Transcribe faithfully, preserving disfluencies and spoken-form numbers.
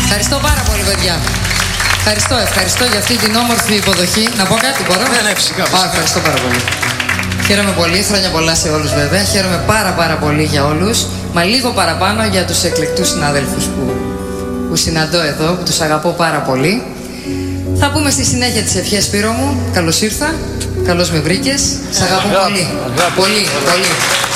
Ευχαριστώ πάρα πολύ, παιδιά. Ευχαριστώ, ευχαριστώ για αυτή την όμορφη υποδοχή. Να πω κάτι, μπορώ? Ναι, ναι, φυσικά. Α, ευχαριστώ πάρα πολύ. Χαίρομαι πολύ, χρόνια πολλά σε όλους βέβαια. Χαίρομαι πάρα πάρα πολύ για όλους. Μα λίγο παραπάνω για τους εκλεκτούς συναδέλφους που, που συναντώ εδώ, που τους αγαπώ πάρα πολύ. Θα πούμε στη συνέχεια τις ευχές, Σπύρο μου. Καλώς ήρθα, καλώς με βρήκες. Σ' αγαπώ πολύ. Πολύ, πολύ.